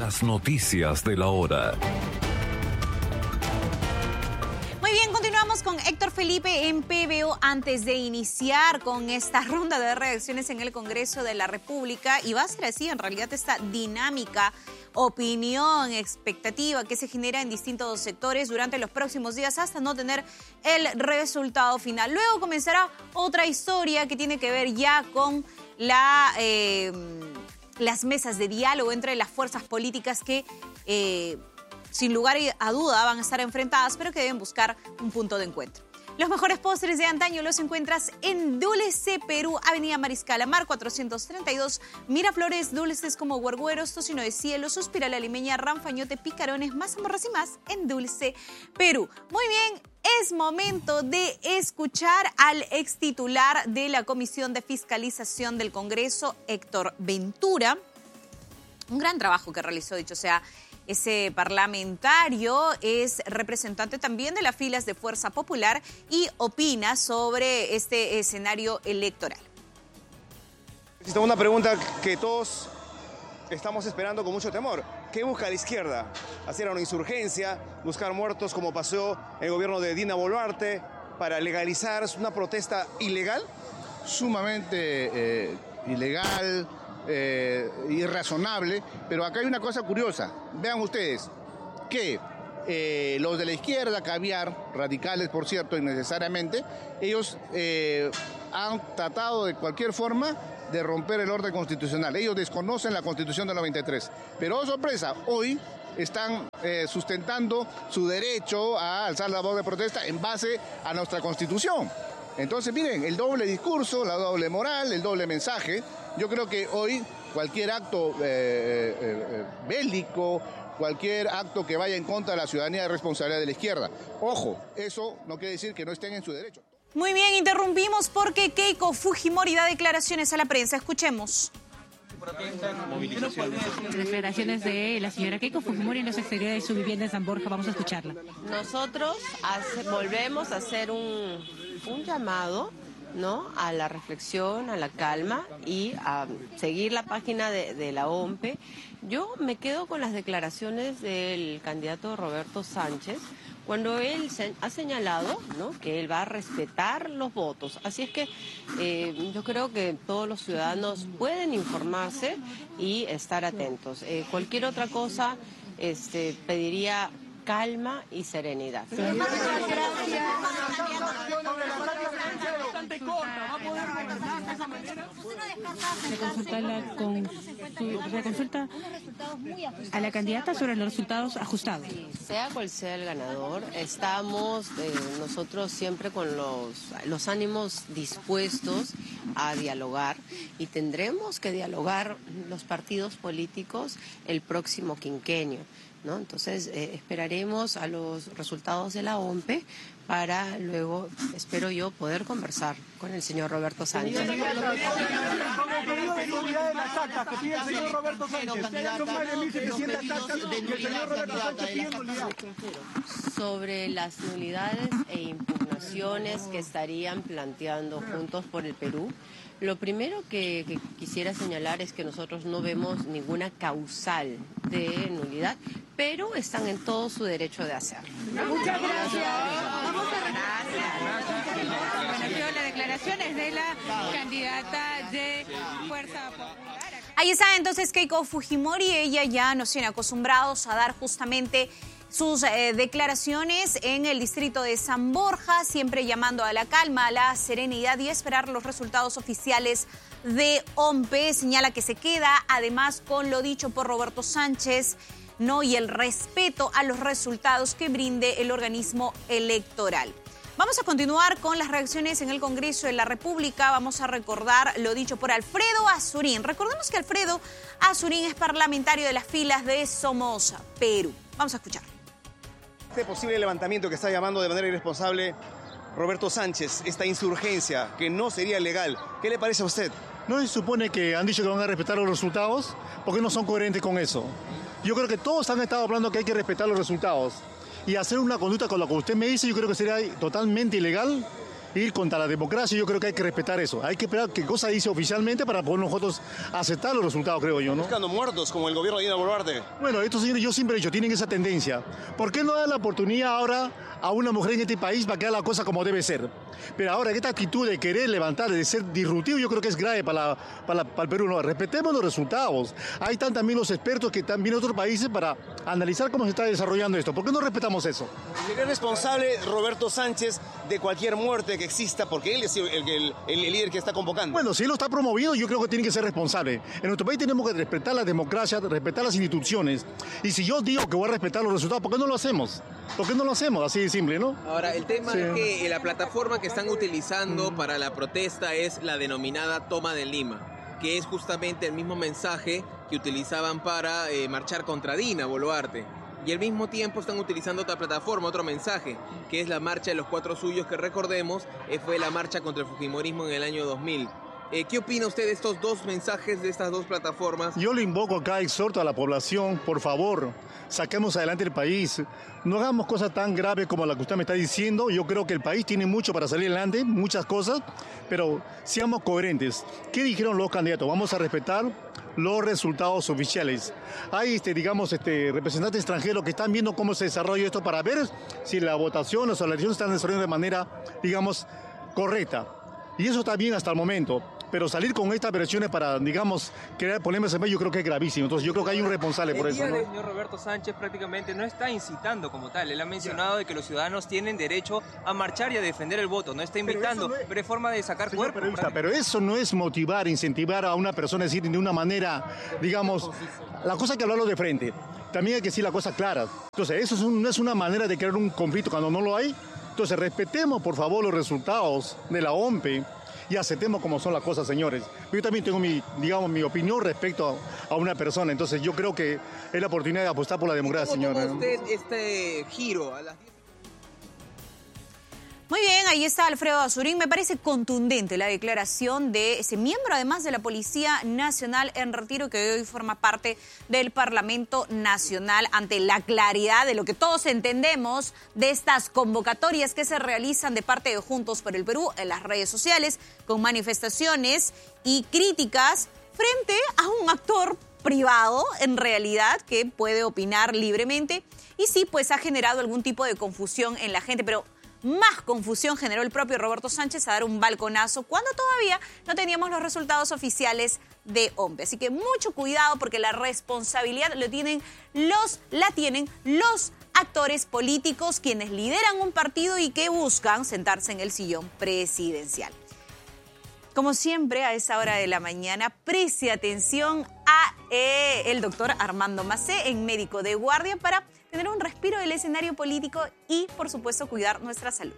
Las noticias de la hora. Muy bien, continuamos con Héctor Felipe en PBO antes de iniciar con esta ronda de reacciones en el Congreso de la República. Y va a ser así, en realidad, esta dinámica, opinión, expectativa que se genera en distintos sectores durante los próximos días hasta no tener el resultado final. Luego comenzará otra historia que tiene que ver ya con las mesas de diálogo entre las fuerzas políticas que sin lugar a duda van a estar enfrentadas, pero que deben buscar un punto de encuentro. Los mejores postres de antaño los encuentras en Dulce Perú, Avenida Mariscal Amar 432, Miraflores, dulces como huergueros, tocino de cielo, suspiral alimeña, ranfañote, picarones, mazamorras y más en Dulce Perú. Muy bien, es momento de escuchar al extitular de la Comisión de Fiscalización del Congreso, Héctor Ventura. Un gran trabajo que realizó, dicho sea. Ese parlamentario es representante también de las filas de Fuerza Popular y opina sobre este escenario electoral. Existe una pregunta que todos estamos esperando con mucho temor. ¿Qué busca la izquierda? ¿Hacer una insurgencia? ¿Buscar muertos como pasó en el gobierno de Dina Boluarte? ¿Para legalizar una protesta ilegal? Sumamente ilegal, irrazonable, pero acá hay una cosa curiosa. Vean ustedes que los de la izquierda, caviar, radicales por cierto, innecesariamente, ellos han tratado de cualquier forma de romper el orden constitucional. Ellos desconocen la Constitución del 93. Pero, oh sorpresa, hoy están sustentando su derecho a alzar la voz de protesta en base a nuestra Constitución. Entonces, miren, el doble discurso, la doble moral, el doble mensaje. Yo creo que hoy cualquier acto bélico, cualquier acto que vaya en contra de la ciudadanía es responsabilidad de la izquierda. Ojo, eso no quiere decir que no estén en su derecho. Muy bien, interrumpimos porque Keiko Fujimori da declaraciones a la prensa. Escuchemos. Las declaraciones de la señora Keiko Fujimori en los exteriores de su vivienda en San Borja. Vamos a escucharla. Nosotros volvemos a hacer un llamado, ¿no?, a la reflexión, a la calma y a seguir la página de la OMPE. Yo me quedo con las declaraciones del candidato Roberto Sánchez, cuando él ha señalado, ¿no?, que él va a respetar los votos. Así es que yo creo que todos los ciudadanos pueden informarse y estar atentos. Cualquier otra cosa pediría calma y serenidad. Se consulta a la candidata sobre los resultados ajustados. Sea cual sea el ganador, estamos nosotros siempre con los ánimos dispuestos a dialogar y tendremos que dialogar los partidos políticos el próximo quinquenio, ¿no? Entonces esperaremos a los resultados de la OMPE para luego, espero yo, poder conversar con el señor Roberto Sánchez. Sobre las nulidades e impugnaciones que estarían planteando Juntos por el Perú, lo primero que quisiera señalar es que nosotros no vemos ninguna causal de nulidad, pero están en todo su derecho de hacerlo. Muchas gracias. Vamos a las declaraciones de la candidata de Fuerza Popular. Ahí está entonces Keiko Fujimori. Ella ya nos tiene acostumbrados a dar justamente sus declaraciones en el distrito de San Borja, siempre llamando a la calma, a la serenidad y esperar los resultados oficiales de OMPE. Señala que se queda además con lo dicho por Roberto Sánchez, ¿no?, y el respeto a los resultados que brinde el organismo electoral. Vamos a continuar con las reacciones en el Congreso de la República. Vamos a recordar lo dicho por Alfredo Azurín. Recordemos que Alfredo Azurín es parlamentario de las filas de Somos Perú. Vamos a escuchar. Este posible levantamiento que está llamando de manera irresponsable Roberto Sánchez, esta insurgencia que no sería legal, ¿qué le parece a usted? ¿No se supone que han dicho que van a respetar los resultados? ¿Por qué no son coherentes con eso? Yo creo que todos han estado hablando que hay que respetar los resultados. Y hacer una conducta con lo que usted me dice, yo creo que sería totalmente ilegal ir contra la democracia. Yo creo que hay que respetar eso. Hay que esperar qué cosa dice oficialmente para poder nosotros aceptar los resultados, creo yo, ¿no? Buscando muertos como el gobierno de Dina Boluarte. Bueno, estos señores, yo siempre he dicho, tienen esa tendencia. ¿Por qué no dar la oportunidad ahora a una mujer en este país para que haga la cosa como debe ser? Pero ahora, esta actitud de querer levantar, de ser disruptivo, yo creo que es grave para el Perú. No, respetemos los resultados. Ahí están también los expertos que están viendo otros países para analizar cómo se está desarrollando esto. ¿Por qué no respetamos eso? ¿Sería responsable Roberto Sánchez de cualquier muerte que exista? Porque él es el líder que está convocando. Bueno, si él lo está promoviendo, yo creo que tiene que ser responsable. En nuestro país tenemos que respetar la democracia, respetar las instituciones. Y si yo digo que voy a respetar los resultados, ¿por qué no lo hacemos? ¿Por qué no lo hacemos? Así de simple, ¿no? Ahora, el tema es que la plataforma que están utilizando para la protesta es la denominada Toma de Lima, que es justamente el mismo mensaje que utilizaban para marchar contra Dina Boluarte. Y al mismo tiempo están utilizando otra plataforma, otro mensaje, que es la marcha de los 4 suyos, que recordemos fue la marcha contra el fujimorismo en el año 2000. ¿Qué opina usted de estos dos mensajes de estas dos plataformas? Yo le invoco acá, exhorto a la población, por favor, saquemos adelante el país. No hagamos cosas tan graves como la que usted me está diciendo. Yo creo que el país tiene mucho para salir adelante, muchas cosas, pero seamos coherentes. ¿Qué dijeron los candidatos? Vamos a respetar los resultados oficiales. Hay, representantes extranjeros que están viendo cómo se desarrolla esto para ver si la votación o las elecciones están desarrollando de manera, correcta. Y eso está bien hasta el momento. Pero salir con estas versiones para, crear polémicas en medio, yo creo que es gravísimo. Entonces yo creo que hay un responsable por eso, ¿no? El señor Roberto Sánchez prácticamente no está incitando como tal. Él ha mencionado de que los ciudadanos tienen derecho a marchar y a defender el voto. No está invitando, pero es forma de sacar cuerpo. Pero eso no es motivar, incentivar a una persona a decir de una manera, la cosa hay que hablarlo de frente. También hay que decir la cosa clara. Entonces eso no es una manera de crear un conflicto cuando no lo hay. Entonces respetemos por favor los resultados de la OMPE y aceptemos como son las cosas, señores. Yo también tengo mi opinión respecto a una persona, entonces yo creo que es la oportunidad de apostar por la democracia, señores. ¿Cómo toma usted este giro a las 10? Muy bien, ahí está Alfredo Azurín. Me parece contundente la declaración de ese miembro, además de la Policía Nacional en retiro, que hoy forma parte del Parlamento Nacional, ante la claridad de lo que todos entendemos de estas convocatorias que se realizan de parte de Juntos por el Perú en las redes sociales, con manifestaciones y críticas frente a un actor privado, en realidad, que puede opinar libremente. Y sí, pues ha generado algún tipo de confusión en la gente, pero más confusión generó el propio Roberto Sánchez a dar un balconazo cuando todavía no teníamos los resultados oficiales de OMPE. Así que mucho cuidado, porque la responsabilidad la tienen los actores políticos, quienes lideran un partido y que buscan sentarse en el sillón presidencial. Como siempre, a esa hora de la mañana, preste atención a el doctor Armando Macé, en Médico de Guardia, para tener un respiro del escenario político y, por supuesto, cuidar nuestra salud.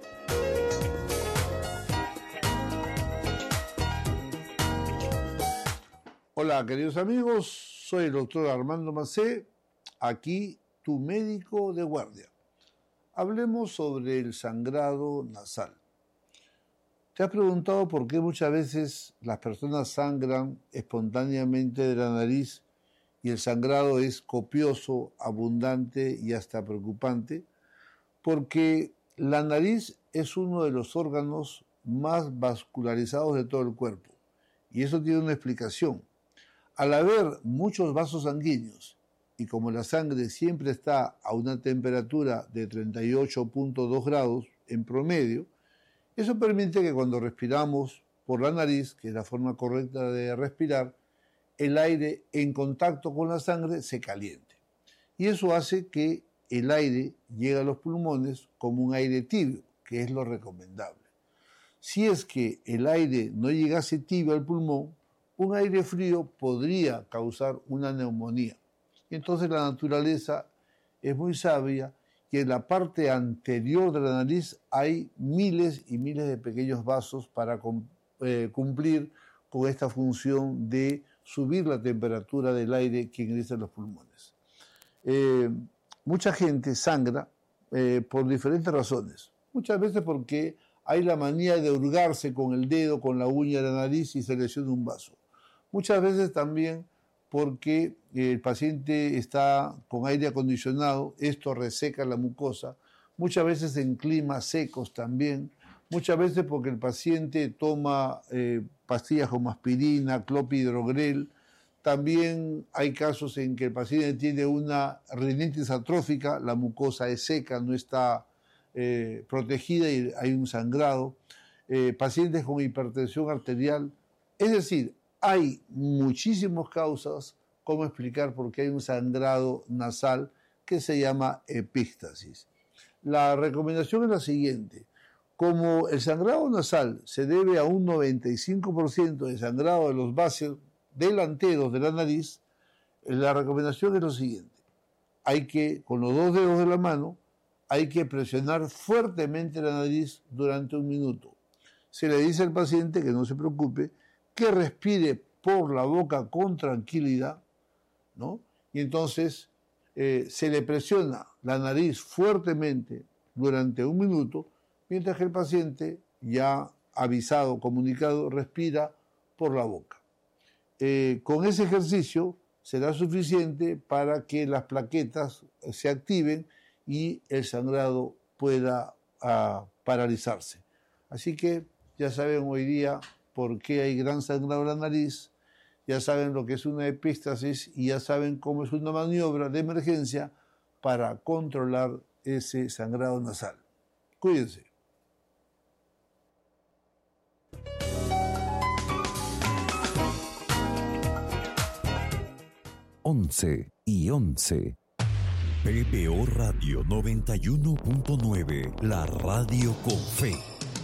Hola, queridos amigos, soy el doctor Armando Macé, aquí tu médico de guardia. Hablemos sobre el sangrado nasal. ¿Te has preguntado por qué muchas veces las personas sangran espontáneamente de la nariz y el sangrado es copioso, abundante y hasta preocupante? Porque la nariz es uno de los órganos más vascularizados de todo el cuerpo. Y eso tiene una explicación. Al haber muchos vasos sanguíneos y como la sangre siempre está a una temperatura de 38.2 grados en promedio, eso permite que cuando respiramos por la nariz, que es la forma correcta de respirar, el aire en contacto con la sangre se caliente. Y eso hace que el aire llegue a los pulmones como un aire tibio, que es lo recomendable. Si es que el aire no llegase tibio al pulmón, un aire frío podría causar una neumonía. Y entonces la naturaleza es muy sabia, que en la parte anterior de la nariz hay miles y miles de pequeños vasos para cumplir con esta función de subir la temperatura del aire que ingresa a los pulmones. Mucha gente sangra por diferentes razones. Muchas veces porque hay la manía de hurgarse con el dedo, con la uña de la nariz y se lesiona un vaso. Muchas veces también porque el paciente está con aire acondicionado, esto reseca la mucosa. Muchas veces en climas secos también muchas veces porque el paciente toma pastillas como aspirina, clopidogrel. También hay casos en que el paciente tiene una rinitis atrófica, la mucosa es seca, no está protegida y hay un sangrado. Pacientes con hipertensión arterial. Es decir, hay muchísimas causas cómo explicar por qué hay un sangrado nasal que se llama epístasis. La recomendación es la siguiente. Como el sangrado nasal se debe a un 95% de sangrado de los vasos delanteros de la nariz, la recomendación es lo siguiente. Hay que, con los 2 dedos de la mano, hay que presionar fuertemente la nariz durante 1 minuto. Se le dice al paciente que no se preocupe, que respire por la boca con tranquilidad, ¿no? Y entonces se le presiona la nariz fuertemente durante 1 minuto, mientras que el paciente, ya avisado, comunicado, respira por la boca. Con ese ejercicio será suficiente para que las plaquetas se activen y el sangrado pueda paralizarse. Así que ya saben hoy día por qué hay gran sangrado en la nariz, ya saben lo que es una epístasis y ya saben cómo es una maniobra de emergencia para controlar ese sangrado nasal. Cuídense. Once y 11. PBO Radio 91.9, la radio con fe.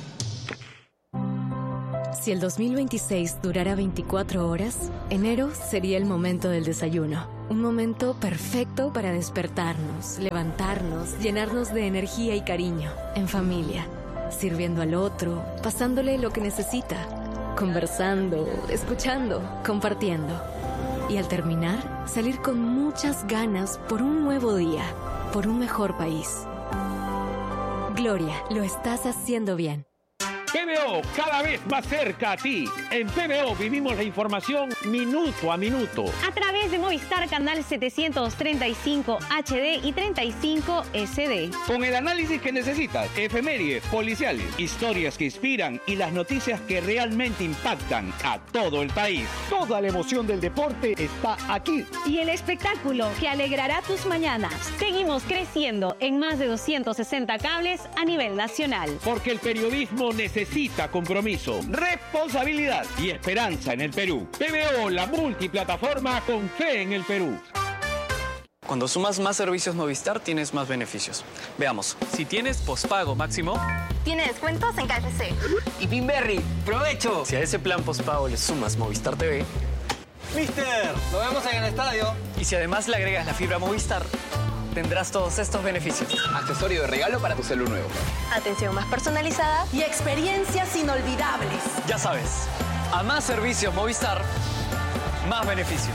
Si el 2026 durara 24 horas, enero sería el momento del desayuno. Un momento perfecto para despertarnos, levantarnos, llenarnos de energía y cariño, en familia, sirviendo al otro, pasándole lo que necesita, conversando, escuchando, compartiendo. Y al terminar, salir con muchas ganas por un nuevo día, por un mejor país. Gloria, lo estás haciendo bien. PBO, cada vez más cerca a ti. En PBO vivimos la información minuto a minuto. A través de Movistar Canal 735 HD y 35 SD. Con el análisis que necesitas, efemérides, policiales, historias que inspiran y las noticias que realmente impactan a todo el país. Toda la emoción del deporte está aquí. Y el espectáculo que alegrará tus mañanas. Seguimos creciendo en más de 260 cables a nivel nacional. Porque el periodismo necesita compromiso, responsabilidad y esperanza en el Perú. PBO, la multiplataforma con fe en el Perú. Cuando sumas más servicios Movistar, tienes más beneficios. Veamos, si tienes pospago máximo... Tiene descuentos en KFC. Y Pinberry, ¡provecho! Si a ese plan pospago le sumas Movistar TV... ¡Mister! ¡Lo vemos en el estadio! Y si además le agregas la fibra Movistar... tendrás todos estos beneficios. Accesorio de regalo para tu celu nuevo. Atención más personalizada y experiencias inolvidables. Ya sabes, a más servicios Movistar, más beneficios.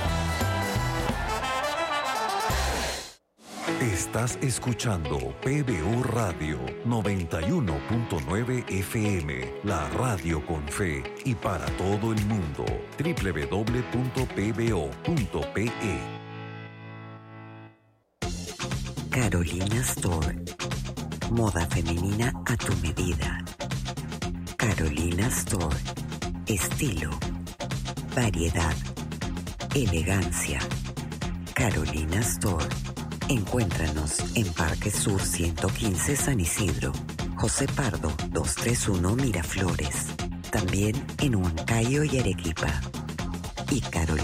Estás escuchando PBO Radio 91.9 FM, la radio con fe y para todo el mundo. www.pbo.pe. Carolina Store. Moda femenina a tu medida. Carolina Store. Estilo. Variedad. Elegancia. Carolina Store. Encuéntranos en Parque Sur 115 San Isidro. José Pardo 231 Miraflores. También en Huancayo y Arequipa. Y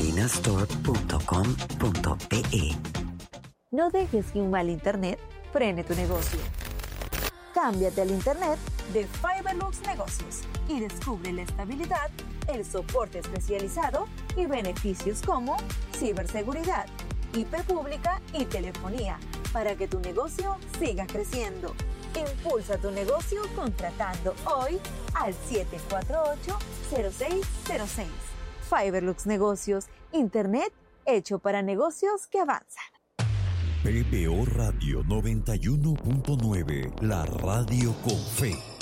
carolinastore.com.pe. No dejes que un mal internet frene tu negocio. Cámbiate al internet de Fiberlux Negocios y descubre la estabilidad, el soporte especializado y beneficios como ciberseguridad, IP pública y telefonía para que tu negocio siga creciendo. Impulsa tu negocio contratando hoy al 748-0606. Fiberlux Negocios, internet hecho para negocios que avanzan. PBO Radio 91.9, la radio con fe.